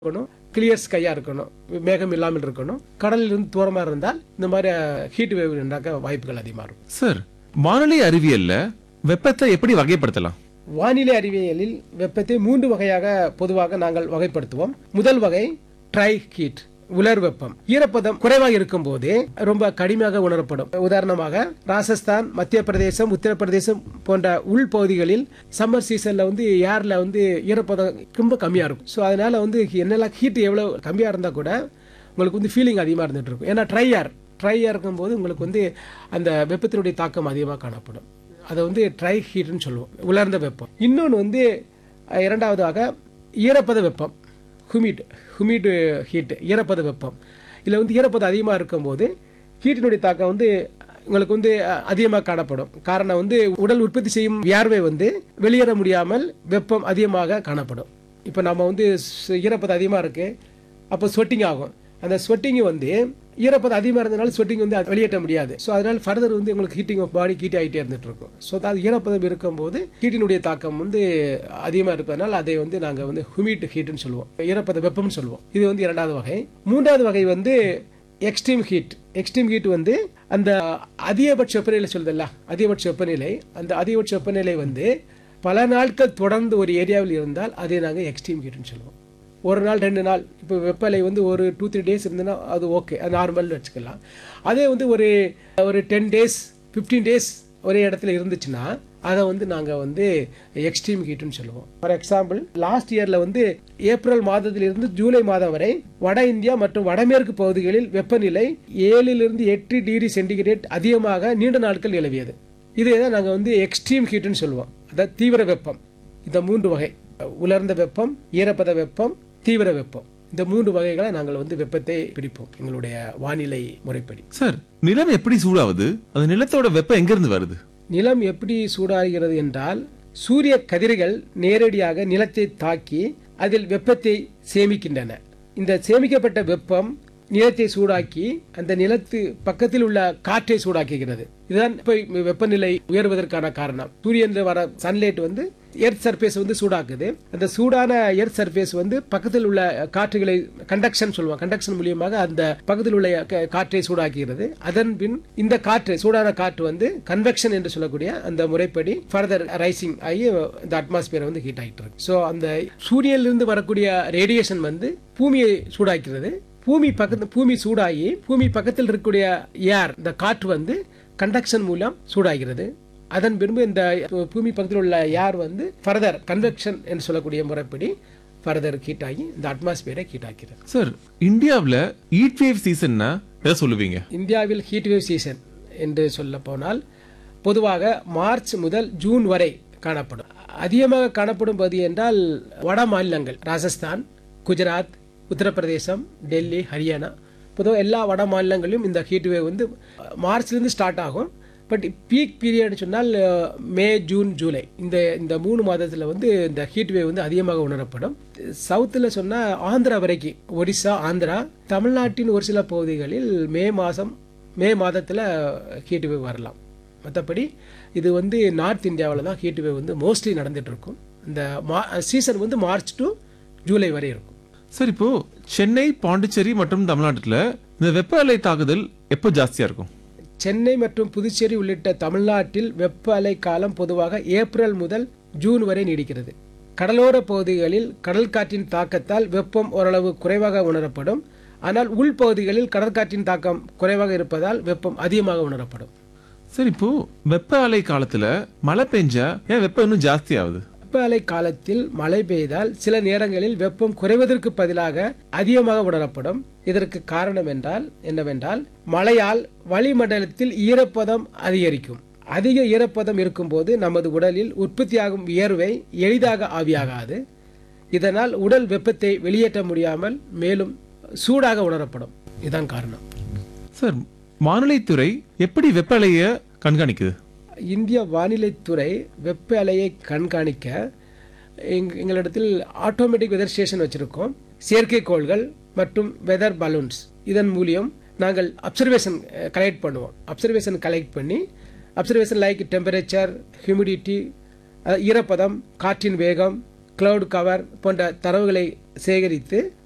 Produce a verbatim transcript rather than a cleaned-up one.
இருக்கணும், கிளியர் ஸ்கையா இருக்கணும், மேகம் இல்லாமல் இருக்கணும். கடலில் இருந்து தூரமா இருந்தால் இந்த மாதிரி ஹீட் வேவ் உண்டாக்க வாய்ப்புகள் அதிகமா இருக்கும். சார், வானிலை அறிவியல்ல வெப்பத்தை எப்படி வகைப்படுத்தலாம்? வானிலை அறிவியலில் வெப்பத்தை மூன்று வகையாக பொதுவாக நாங்கள் வகைப்படுத்துவோம். முதல் வகை ட்ரை ஹீட், உலர் வெப்பம். ஈரப்பதம் குறைவாக இருக்கும் போதே ரொம்ப கடுமையாக உணரப்படும். உதாரணமாக ராஜஸ்தான், மத்திய பிரதேசம், உத்தரப்பிரதேசம் போன்ற உள்பகுதிகளில் சம்மர் சீசன்ல வந்து ஏர்ல வந்து ஈரப்பதம் ரொம்ப கம்மியா இருக்கும். ஸோ அதனால வந்து என்னெல்லாம் ஹீட் எவ்வளவு கம்மியா இருந்தா கூட உங்களுக்கு வந்து ஃபீலிங் அதிகமாக இருந்துட்டு இருக்கும். ஏன்னா ட்ரை ஏர் ட்ரை ஏர் இருக்கும்போது உங்களுக்கு வந்து அந்த வெப்பத்தினுடைய தாக்கம் அதிகமாக காணப்படும். அதை வந்து ட்ரை ஹீட்னு சொல்லுவோம், உலர்ந்த வெப்பம். இன்னொன்று வந்து இரண்டாவதாக ஈரப்பத வெப்பம், ஹுமிட் ஹுமிட் ஹீட், ஈரப்பத வெப்பம். இதில் வந்து ஈரப்பதம் அதிகமாக இருக்கும்போது ஹீட்டினுடைய தாக்கம் வந்து உங்களுக்கு வந்து அதிகமாக காணப்படும். காரணம் வந்து உடல் உற்பத்தி செய்யும் வியர்வை வந்து வெளியேற முடியாமல் வெப்பம் அதிகமாக காணப்படும். இப்போ நம்ம வந்து ஈரப்பதம் அதிகமாக இருக்கு, அப்போ ஸ்வெட்டிங் ஆகும். அந்த ஸ்வெட்டிங் வந்து ஈரப்பதம் அதிகமாக இருந்தனால ஸ்வெட்டிங் வந்து வெளியேற்ற முடியாது. ஸோ அதனால ஃபர்தர் வந்து உங்களுக்கு ஹீட்டிங் ஆஃப் பாடி ஹீட் ஆகிட்டே இருந்துட்டு இருக்கும். ஸோ அது ஈரப்பதம் இருக்கும்போது ஹீட்டினுடைய தாக்கம் வந்து அதிகமாக இருப்பதனால அதை வந்து நாங்கள் வந்து ஹுமிட் ஹீட்னு சொல்லுவோம், ஈரப்பத வெப்பம்னு சொல்லுவோம். இது வந்து இரண்டாவது வகை. மூன்றாவது வகை வந்து எக்ஸ்ட்ரீம் ஹீட். எக்ஸ்ட்ரீம் ஹீட் வந்து அந்த அதிகபட்ச வெப்பநிலை சொல்லுதல்ல, அதிகபட்ச வெப்பநிலை, அந்த அதிகபட்ச வெப்பநிலை வந்து பல நாட்கள் தொடர்ந்து ஒரு ஏரியாவில் இருந்தால் அதை நாங்கள் எக்ஸ்ட்ரீம் ஹீட்னு சொல்லுவோம். ஒரு நாள் ரெண்டு நாள் இப்போ வெப்பநிலை வந்து ஒரு டூ த்ரீ டேஸ் இருந்ததுன்னா அது ஓகே, அது நார்மல்னு வச்சுக்கலாம். அதே வந்து ஒரு ஒரு டென் டேஸ் ஃபிஃப்டீன் டேஸ் ஒரே இடத்துல இருந்துச்சுன்னா அதை வந்து நாங்கள் வந்து எக்ஸ்ட்ரீம் ஹீட்னு சொல்லுவோம். ஃபார் எக்ஸாம்பிள், லாஸ்ட் இயரில் வந்து ஏப்ரல் மாதத்திலிருந்து ஜூலை மாதம் வரை வட இந்தியா மற்றும் வடமேற்கு பகுதிகளில் வெப்பநிலை ஏழிலிருந்து எட்டு டிகிரி சென்டிகிரேட் அதிகமாக நீண்ட நாட்கள் நிலவியது. இதே தான் நாங்கள் வந்து எக்ஸ்ட்ரீம் ஹீட்னு சொல்லுவோம், அதாவது தீவிர வெப்பம். இந்த மூன்று வகை, உலர்ந்த வெப்பம், ஈரப்பத வெப்பம், தீவிர வெப்பம், இந்த மூன்று வகைகளை நாங்கள் வந்து வெப்பத்தை பிடிப்போம் எங்களுடைய வானிலை முறைப்படி. சார், நிலம் எப்படி சூடாகுது? அது நிலத்தோட வெப்பம் எங்கிருந்து வருது? நிலம் எப்படி சூடாகிறது என்றால், சூரிய கதிர்கள் நேரடியாக நிலத்தை தாக்கி அதில் வெப்பத்தை சேமிக்கின்றன. இந்த சேமிக்கப்பட்ட வெப்பம் நிலத்தை சூடாக்கி அந்த நிலத்து பக்கத்தில் உள்ள காற்றை சூடாக்குகிறது. இதுதான் இப்ப வெப்பநிலை உயர்வதற்கான காரணம். சூரியன் வர சன்லைட் வந்து எர்த் சர்ஃபேஸ் வந்து சூடாக்குது. அந்த சூடான எர்த் சர்ஃபேஸ் வந்து பக்கத்தில் உள்ள காற்றுகளை கண்டக்ஷன் சொல்லுவோம், கண்டக்ஷன் மூலியமாக அந்த பக்கத்தில் உள்ள காற்றை சூடாக்குகிறது. அதன் பின் இந்த காற்று, சூடான காற்று வந்து கன்வெக்ஷன் என்று சொல்லக்கூடிய அந்த முறைப்படி ஃபர்தர் ரைசிங் ஆகி இந்த அட்மாஸ்பியர் வந்து ஹீட் ஆகிட்டு இருக்கு. ஸோ அந்த சூரியனிலிருந்து வரக்கூடிய ரேடியேஷன் வந்து பூமியை சூடாக்கிறது. பூமி பக்கத்து பூமி சூடாகி பூமி பக்கத்தில் இருக்கக்கூடிய ஏர், இந்த காற்று வந்து கண்டக்ஷன் மூலம் சூடாகிறது. அதன் பின்பு இந்த பூமி பக்கத்தில் உள்ள ஏர் வந்து ஃபர்தர் கன்வெக்ஷன் என்று சொல்லக்கூடிய முறைப்படி ஃபர்தர் ஹீட் ஆகி இந்த அட்மாஸ்பியரை ஹீட் ஆக்கிறது. சார், இந்தியாவில் ஹீட் வேவ் சீசன்னா எதை சொல்லுவீங்க? இந்தியாவில் ஹீட் வேவ் சீசன் என்று சொல்ல போனால் பொதுவாக மார்ச் முதல் ஜூன் வரை காணப்படும். அதிகமாக காணப்படும் பகுதி என்றால் வட மாநிலங்கள், ராஜஸ்தான், குஜராத், உத்தரப்பிரதேசம், டெல்லி, ஹரியானா, பொதுவாக எல்லா வட மாநிலங்களிலும் இந்த ஹீட் வேவ் வந்து மார்ச்லேருந்து ஸ்டார்ட் ஆகும். பட் பீக் பீரியட் சொன்னால் மே, ஜூன், ஜூலை, இந்த இந்த மூணு மாதத்தில் வந்து இந்த ஹீட் வேவ் வந்து அதிகமாக உணரப்படும். சவுத்தில் சொன்னால் ஆந்திரா வரைக்கும், ஒடிசா, ஆந்திரா, தமிழ்நாட்டின் ஒரு சில பகுதிகளில் மே மாதம் மே மாதத்தில் ஹீட் வேவ் வரலாம். மற்றபடி இது வந்து நார்த் இந்தியாவில் தான் ஹீட் வேவ் வந்து மோஸ்ட்லி நடந்துட்டு இருக்கும். இந்த சீசன் வந்து மார்ச் டு ஜூலை வரை இருக்கும். சார், இப்போ சென்னை, பாண்டிச்சேரி மற்றும் தமிழ்நாட்டில் இந்த வெப்ப அலை தாக்குதல் எப்போ ஜாஸ்தியா இருக்கும்? சென்னை மற்றும் புதுச்சேரி உள்ளிட்ட தமிழ்நாட்டில் வெப்ப அலை காலம் பொதுவாக ஏப்ரல் முதல் ஜூன் வரை நீடிக்கிறது. கடலோர பகுதிகளில் கடல் காற்றின் தாக்கத்தால் வெப்பம் ஓரளவு குறைவாக உணரப்படும். ஆனால் உள்பகுதிகளில் கடற்காற்றின் தாக்கம் குறைவாக இருப்பதால் வெப்பம் அதிகமாக உணரப்படும். சார், இப்போ வெப்ப அலை காலத்துல மழை பெஞ்சா ஏன் வெப்பம் இன்னும் ஜாஸ்தி ஆகுது? வெப்ப அலை காலத்தில் மழை பெய்தால் சில நேரங்களில் வெப்பம் குறைவதற்கு பதிலாக அதிகமாக உணரப்படும். இதற்கு காரணம் என்றால் என்னவென்றால், மழையால் வளிமண்டலத்தில் ஈரப்பதம் அதிகரிக்கும். அதிக ஈரப்பதம் இருக்கும்போது நமது உடலில் உற்பத்தியாகும் வியர்வை எளிதாக ஆவியாகாது. இதனால் உடல் வெப்பத்தை வெளியேற்ற முடியாமல் மேலும் சூடாக உணரப்படும். இதுதான் காரணம். சார், வானிலைத்துறை எப்படி வெப்ப அலையை கண்காணிக்குது? இந்திய வானிலைத்துறை வெப்ப அலையை கண்காணிக்க எங்களிடத்தில் ஆட்டோமேட்டிக் வெதர் ஸ்டேஷன் வச்சிருக்கோம், செயற்கைக்கோள்கள் மற்றும் வெதர் பலூன்ஸ். இதன் மூலியம் நாங்கள் அப்சர்வேஷன் கலெக்ட் பண்ணுவோம். அப்சர்வேஷன் கலெக்ட் பண்ணி அப்சர்வேஷன் லைக் டெம்பரேச்சர், ஹியூமிடிட்டி, ஈரப்பதம், காற்றின் வேகம், கிளவுட் கவர் போன்ற தரவுகளை சேகரித்து